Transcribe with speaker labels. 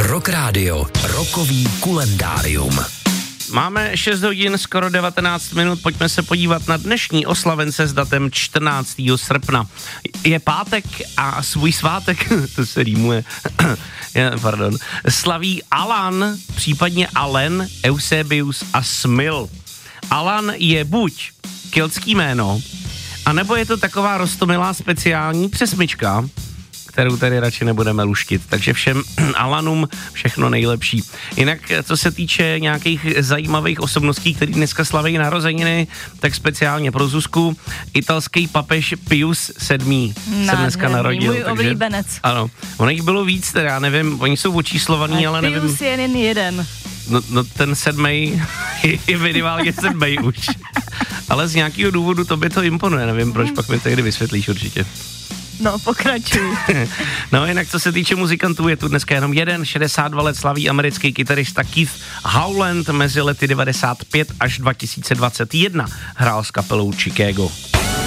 Speaker 1: Rock Radio, rokový kulendárium.
Speaker 2: Máme 6 hodin, skoro 19 minut, pojďme se podívat na dnešní oslavence s datem 14. srpna. Je pátek a svůj svátek, to se rýmuje, slaví Alan, případně Allen, Eusebius a Smil. Alan je buď keltský jméno, anebo je to taková roztomilá speciální přesmička, kterou tady radši nebudeme luštit. Takže všem Alanům všechno nejlepší. Jinak, co se týče nějakých zajímavých osobností, který dneska slaví narozeniny, tak speciálně pro Zuzku, italský papež Pius VII se dneska narodil.
Speaker 3: Můj oblíbenec.
Speaker 2: Ano, ono jich bylo víc, teda já nevím, oni jsou očíslovaní, ale nevím.
Speaker 3: Pius je jen jeden.
Speaker 2: No ten 7. je minimálně 7. už. Ale z nějakého důvodu to by to imponuje, nevím proč, pak mi to někdy vysvětlíš určitě.
Speaker 3: No, pokračuj.
Speaker 2: No, jinak co se týče muzikantů, je tu dneska jenom jeden, 62 let slaví americký kytarista Keith Howland, mezi lety 95 až 2021 hrál s kapelou Chicago.